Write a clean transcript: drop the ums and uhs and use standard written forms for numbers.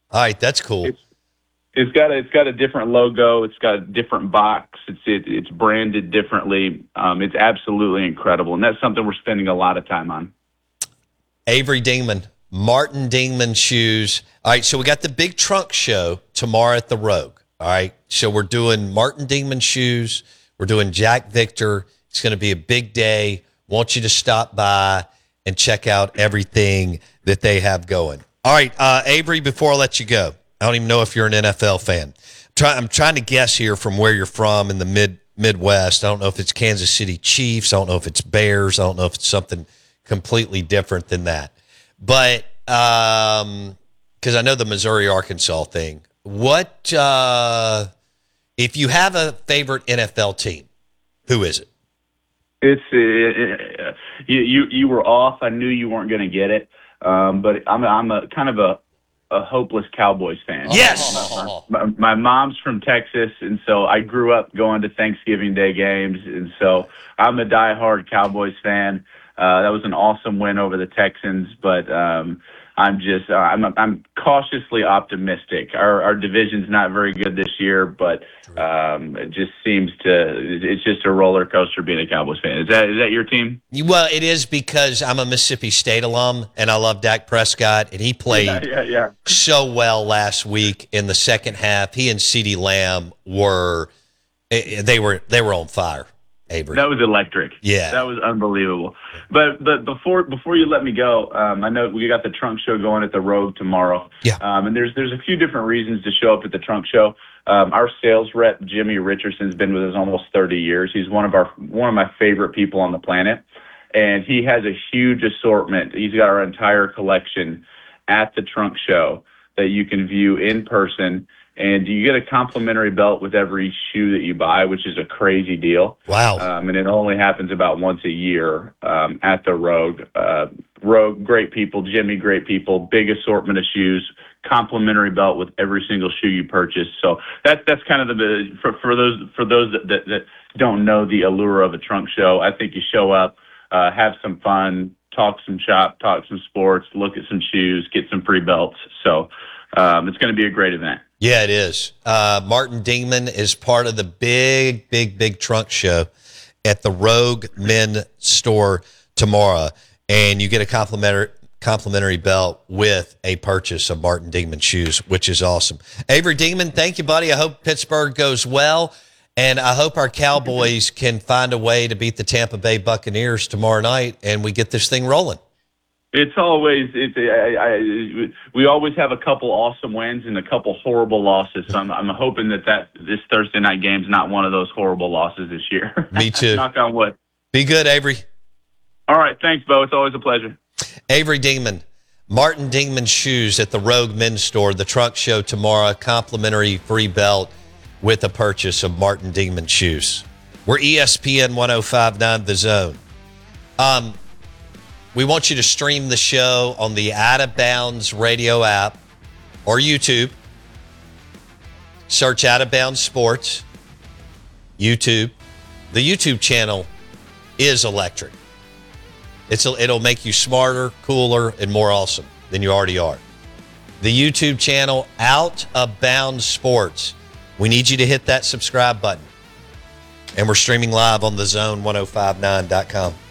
All right, that's cool. It's got a different logo. It's got a different box. It's branded differently. It's absolutely incredible, and that's something we're spending a lot of time on. Avery Dingman, Martin Dingman shoes. All right, so we got the big trunk show tomorrow at the Rogue. All right, so we're doing Martin Dingman shoes. We're doing Jack Victor. It's going to be a big day. Want you to stop by and check out everything that they have going. All right, Avery, before I let you go, I don't even know if you're an NFL fan. I'm trying to guess here from where you're from in the Midwest. I don't know if it's Kansas City Chiefs. I don't know if it's Bears. I don't know if it's something completely different than that. But because I know the Missouri-Arkansas thing. What if you have a favorite NFL team? Who is it? You were off. I knew you weren't going to get it, but I'm a kind of a hopeless Cowboys fan. Yes. My mom's from Texas, and so I grew up going to Thanksgiving Day games, and so I'm a diehard Cowboys fan. That was an awesome win over the Texans, but I'm cautiously optimistic. Our division's not very good this year, but it just it's just a roller coaster being a Cowboys fan. Is that your team? Well, it is because I'm a Mississippi State alum and I love Dak Prescott, and he played so well last week in the second half. He and CeeDee Lamb were on fire. Avery. That was electric. Yeah, that was unbelievable. But before you let me go, I know we got the trunk show going at the Rogue tomorrow. Yeah. And there's a few different reasons to show up at the trunk show. Our sales rep Jimmy Richardson's been with us almost 30 years. He's one of my favorite people on the planet, and he has a huge assortment. He's got our entire collection at the trunk show that you can view in person. And you get a complimentary belt with every shoe that you buy, which is a crazy deal. Wow. And it only happens about once a year at the Rogue. Rogue, great people. Jimmy, great people. Big assortment of shoes. Complimentary belt with every single shoe you purchase. So that's kind of for those that don't know the allure of a trunk show. I think you show up, have some fun, talk some shop, talk some sports, look at some shoes, get some free belts. So it's going to be a great event. Yeah, it is. Martin Dingman is part of the big trunk show at the Rogue Men store tomorrow, and you get a complimentary belt with a purchase of Martin Dingman shoes, which is awesome. Avery Dingman, thank you, buddy. I hope Pittsburgh goes well, and I hope our Cowboys can find a way to beat the Tampa Bay Buccaneers tomorrow night, and we get this thing rolling. We always have a couple awesome wins and a couple horrible losses. So I'm hoping that this Thursday night game's not one of those horrible losses this year. Me too. Knock on wood. Be good, Avery. All right. Thanks, Bo. It's always a pleasure. Avery Dingman, Martin Dingman shoes at the Rogue Men's Store, the trunk show tomorrow, complimentary free belt with a purchase of Martin Dingman shoes. We're ESPN 105.9 The Zone. We want you to stream the show on the Out of Bounds radio app or YouTube. Search Out of Bounds Sports, YouTube. The YouTube channel is electric. It'll make you smarter, cooler, and more awesome than you already are. The YouTube channel, Out of Bounds Sports. We need you to hit that subscribe button. And we're streaming live on thezone1059.com.